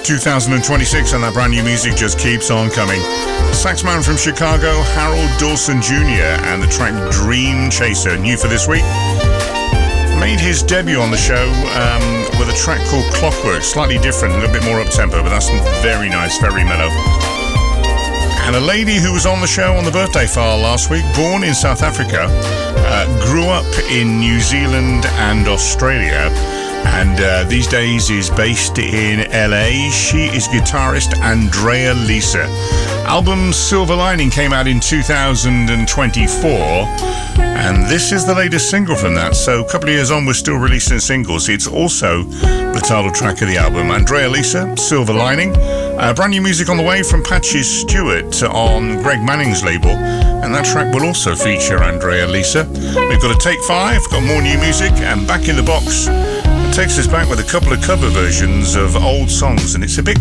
2026, and that brand new music just keeps on coming. Saxman from Chicago, Harold Dawson Jr., and the track Dream Chaser, new for this week. Made his debut on the show with a track called Clockwork, slightly different, a little bit more up-tempo, but that's very nice, very mellow. And a lady who was on the show on the birthday file last week, born in South Africa, grew up in New Zealand and Australia, and these days is based in LA. She is guitarist Andrea Lisa. Album Silver Lining came out in 2024, and this is the latest single from that. So a couple of years on, we're still releasing singles. It's also the title track of the album, Andrea Lisa, Silver Lining. Brand new music on the way from Patches Stewart on Greg Manning's label, and that track will also feature Andrea Lisa. We've got a Take 5, got more new music, and Back in the Box. It takes us back with a couple of cover versions of old songs, and it's a bit